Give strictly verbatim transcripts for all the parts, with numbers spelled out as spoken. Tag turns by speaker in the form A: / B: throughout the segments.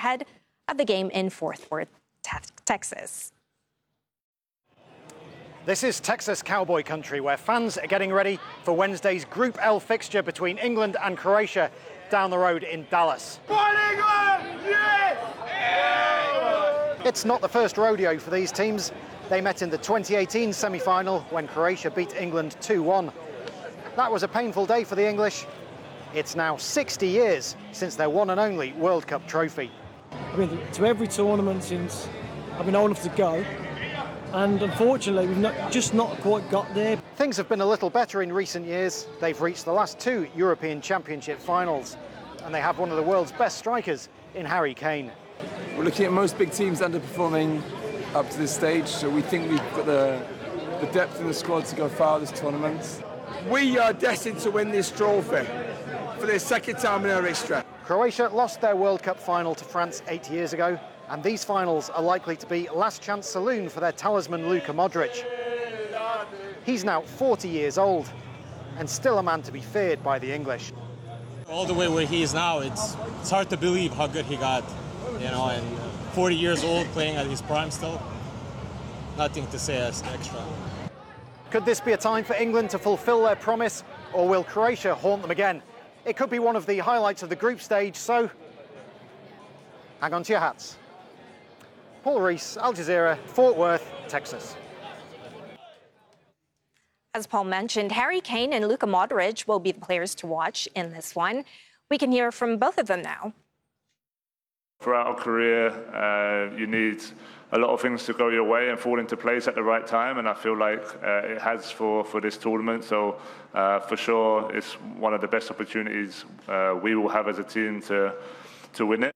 A: ahead of the game in Fort Worth, Texas.
B: This is Texas cowboy country, where fans are getting ready for Wednesday's Group L fixture between England and Croatia down the road in Dallas. It's not the first rodeo for these teams. They met in the twenty eighteen semi-final when Croatia beat England two one. That was a painful day for the English. It's now sixty years since their one and only World Cup trophy.
C: I've been to every tournament since I've been old enough to go, and unfortunately we've not, just not quite got there.
B: Things have been a little better in recent years. They've reached the last two European Championship finals, and they have one of the world's best strikers in Harry Kane.
D: We're looking at most big teams underperforming up to this stage, so we think we've got the, the depth in the squad to go far this tournament.
E: We are destined to win this trophy for the second time in our history.
B: Croatia lost their World Cup final to France eight years ago, and these finals are likely to be last chance saloon for their talisman Luka Modric. He's now forty years old and still a man to be feared by the English.
F: All the way where he is now, it's, it's hard to believe how good he got, you know, and forty years old playing at his prime still, nothing to say as extra.
B: Could this be a time for England to fulfil their promise, or will Croatia haunt them again? It could be one of the highlights of the group stage, so hang on to your hats. Paul Rees, Al Jazeera, Fort Worth, Texas.
A: As Paul mentioned, Harry Kane and Luka Modric will be the players to watch in this one. We can hear from both of them now.
G: Throughout a career, uh, you need a lot of things to go your way and fall into place at the right time, and I feel like uh, it has for, for this tournament. So uh, for sure, it's one of the best opportunities uh, we will have as a team to, to win it.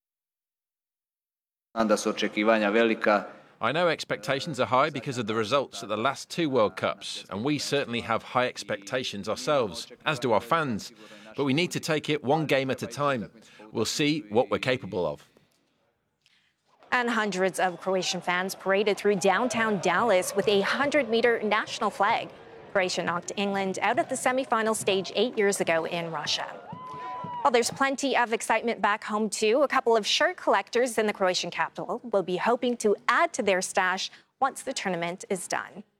H: I know expectations are high because of the results at the last two World Cups, and we certainly have high expectations ourselves, as do our fans. But we need to take it one game at a time. We'll see what we're capable of.
A: And hundreds of Croatian fans paraded through downtown Dallas with a hundred-meter national flag. Croatia knocked England out of the semi-final stage eight years ago in Russia. While there's plenty of excitement back home, too, a couple of shirt collectors in the Croatian capital will be hoping to add to their stash once the tournament is done.